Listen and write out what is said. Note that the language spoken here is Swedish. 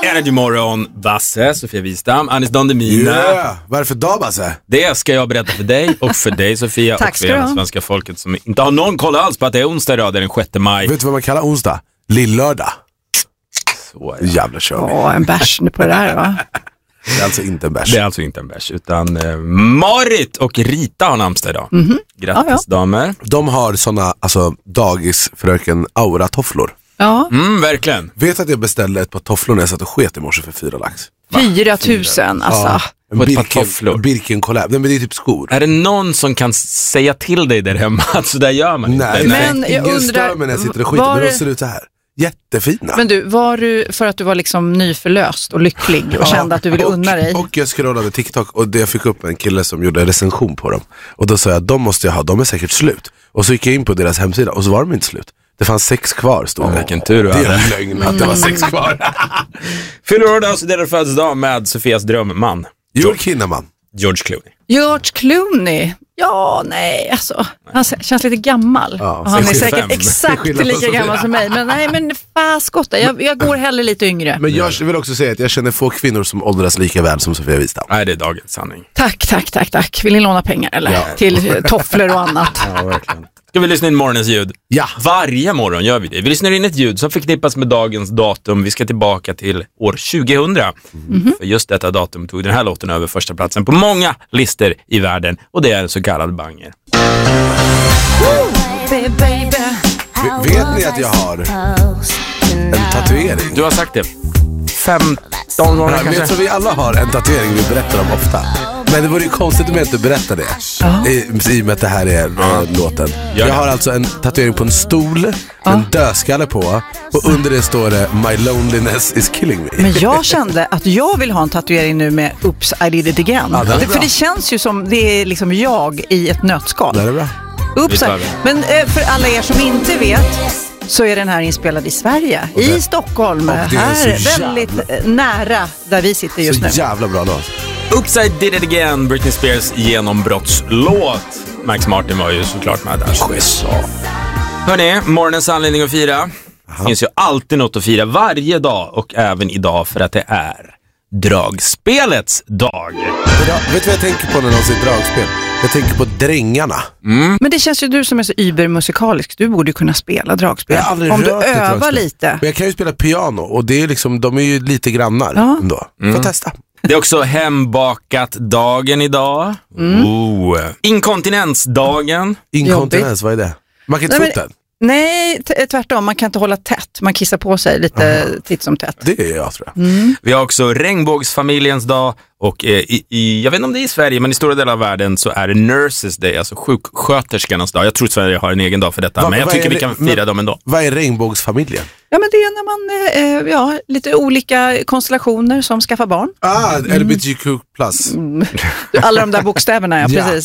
Energy Morgon, Basse, Sofia Wistam, Anis Don Demina. Yeah. Varför då, Basse? Det ska jag berätta för dig och för dig, Sofia. Tack och för hela svenska folket som inte har någon koll alls på att det är onsdag idag, det är den 6 maj. Vet du vad man kallar onsdag? Lillördag. Så Jävla kör vi. En bärs på det där, va? Det är alltså inte en bärs. Det är alltså inte en bärs, utan Marit och Rita har namnsdag idag. Grattis damer. De har såna, alltså dagisfröken Aura-tofflor. Ja. Verkligen. Vet att jag beställde ett par tofflor när jag satt och sket i morse för 4 lax. 4 000, alltså. En På ett par tofflor. Birken collab. Nej, men det är typ skor. Är det någon som kan säga till dig där hemma att så där gör man inte? Nej, Men jag ingen undrar, stör mig när jag sitter och skiter, men de ser ut så här. Jättefina. Men du, var du för att du var liksom nyförlöst och lycklig och kände att du ville unna dig? Och jag scrollade TikTok och jag fick upp en kille som gjorde en recension på dem. Och då sa jag, de måste jag ha, de är säkert slut. Och så gick jag in på deras hemsida och så var de inte slut. Det fanns 6 kvar, stod det. Vilken tur du Det är hade. en lögn att det var 6 kvar. Fyller år idag så det är födelsedag med Sofias drömman. Joel Kinnaman. George Clooney. George Clooney? Ja, nej, alltså. Han känns lite gammal. Ja, och han är 65. säkert exakt lika gammal som mig. Men nej, men faskotta. Jag går hellre lite yngre. Men jag vill också säga att jag känner få kvinnor som åldras lika väl som Sofia Wistam. Nej, det är dagens sanning. Tack. Vill ni låna pengar eller? Ja. Till tofflor och annat. Ja, verkligen. Ska vi lyssna in morgonens ljud? Ja. Varje morgon gör vi det. Vi lyssnar in ett ljud som förknippas med dagens datum. Vi ska tillbaka till år 2000. För just detta datum tog den här låten över första platsen på många listor i världen. Och det är en så kallad banger. Vet ni att jag har en tatuering? Du har sagt det 15 gånger Men jag kanske. tror vi alla har en tatuering vi berättar om ofta. Men det vore ju konstigt om jag inte berättar det. I och med att det här är låten. Gör det. Jag har alltså en tatuering på en stol, en dödskalle på, och under det står det My loneliness is killing me. Men jag kände att jag vill ha en tatuering nu med Oops, I did it again. Ja, det är bra. För det känns ju som det är liksom jag i ett nötskal. Det är bra. Oops, Vet du men för alla er som inte vet så är den här inspelad i Sverige, i Stockholm. det är Här, så väldigt nära där vi sitter just nu. Så jävla bra låt. Oops, I did it again. Britney Spears genombrottslåt. Max Martin var ju såklart med där. Hörrni, morgonens anledning att fira. Det finns ju alltid något att fira varje dag och även idag för att det är dragspelets dag. Vet du vad jag tänker på när någon säger dragspel? Jag tänker på Drängarna. Men det känns ju du som är så übermusikalisk. Du borde kunna spela dragspel. Jag har aldrig om du rört ett övar dragspel. lite. Men jag kan ju spela piano och det är liksom, de är ju lite grannar ändå. Får testa. Det är också hembakat-dagen idag. Inkontinensdagen. Inkontinens, vad är det? Man kan inte få ut den. Nej, tvärtom. Man kan inte hålla tätt. Man kissar på sig lite titt som tätt. Det är jag, tror jag. Vi har också regnbågsfamiljens dag. Och jag vet inte om det är i Sverige, men i stora delar av världen så är det Nurses Day, alltså sjuksköterskarnas dag. Jag tror att Sverige har en egen dag för detta, men jag tycker vi kan fira dem ändå. Vad är regnbågsfamiljen? Ja, men det är när man, lite olika konstellationer som skaffar barn. LGBTQ+. Alla de där bokstäverna, ja, precis.